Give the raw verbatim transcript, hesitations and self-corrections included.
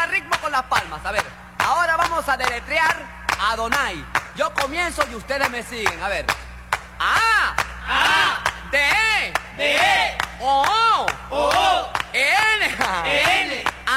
agarra ritmo con las palmas. A ver, ahora vamos a deletrear Adonai. Yo comienzo y ustedes me siguen. A ver. A. A. D. D.